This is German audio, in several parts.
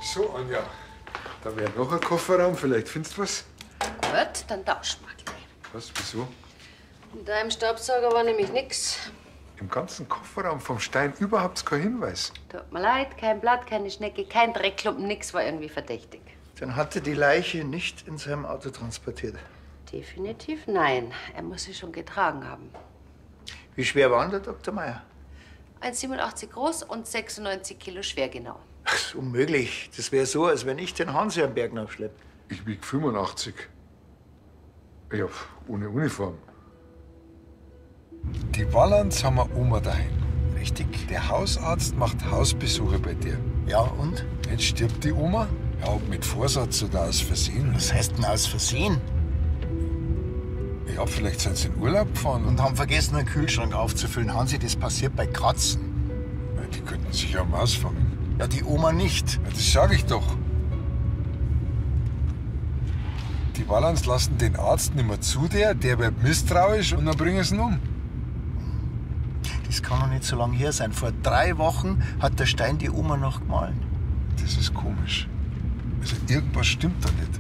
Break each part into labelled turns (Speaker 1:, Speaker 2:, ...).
Speaker 1: So, Anja, da wäre noch ein Kofferraum. Vielleicht findest du was.
Speaker 2: Gut, dann tauschen wir gleich.
Speaker 1: Was, wieso?
Speaker 2: In deinem Staubsauger war nämlich nix.
Speaker 1: Im ganzen Kofferraum vom Stein überhaupt kein Hinweis.
Speaker 2: Tut mir leid, kein Blatt, keine Schnecke, kein Dreckklumpen, nix war irgendwie verdächtig.
Speaker 3: Dann hat er die Leiche nicht in seinem Auto transportiert.
Speaker 2: Definitiv nein. Er muss sie schon getragen haben.
Speaker 3: Wie schwer war denn der Dr. Meier?
Speaker 2: 1,87 groß und 96 Kilo schwer genau.
Speaker 3: Das ist unmöglich. Das wäre so, als wenn ich den Hansi am Berg aufschleppe.
Speaker 1: Ich wieg 85. Ja, ohne Uniform. Die Wallands haben eine Oma daheim.
Speaker 3: Richtig.
Speaker 1: Der Hausarzt macht Hausbesuche bei dir.
Speaker 3: Ja, und?
Speaker 1: Jetzt stirbt die Oma. Ja, ob mit Vorsatz oder aus Versehen.
Speaker 3: Was heißt denn aus Versehen?
Speaker 1: Ja, vielleicht sind sie in Urlaub gefahren
Speaker 3: Und haben vergessen, einen Kühlschrank aufzufüllen. Hansi, das passiert bei Kratzen.
Speaker 1: Ja, die könnten sich ja Maus fangen.
Speaker 3: Ja, die Oma nicht.
Speaker 1: Ja, das sag ich doch. Die Wallands lassen den Arzt nicht mehr zu, der wird misstrauisch und dann bringen sie ihn um.
Speaker 3: Das kann doch nicht so lange her sein. Vor 3 Wochen hat der Stein die Oma noch gemahlen.
Speaker 1: Das ist komisch. Also irgendwas stimmt da nicht.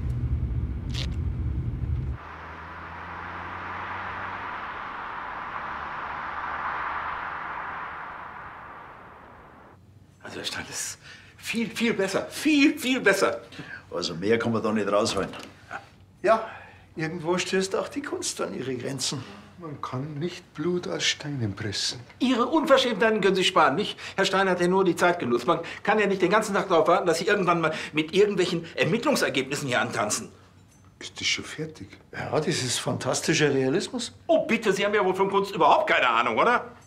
Speaker 4: Also der Stand ist viel, viel besser. Viel, viel besser.
Speaker 5: Also mehr kann man da nicht rausholen.
Speaker 3: Ja, irgendwo stößt auch die Kunst an ihre Grenzen.
Speaker 1: Man kann nicht Blut aus Steinen pressen.
Speaker 4: Ihre Unverschämtheiten können Sie sparen, nicht? Herr Stein hat ja nur die Zeit genutzt. Man kann ja nicht den ganzen Tag darauf warten, dass Sie irgendwann mal mit irgendwelchen Ermittlungsergebnissen hier antanzen.
Speaker 1: Ist das schon fertig?
Speaker 3: Ja, das ist fantastischer Realismus.
Speaker 4: Oh, bitte, Sie haben ja wohl von Kunst überhaupt keine Ahnung, oder?